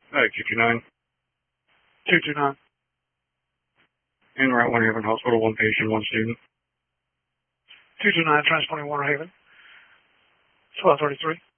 229. 229. En route Winter Haven Hospital, 1 patient, 1 student. 229, transporting Winter Haven. 1233.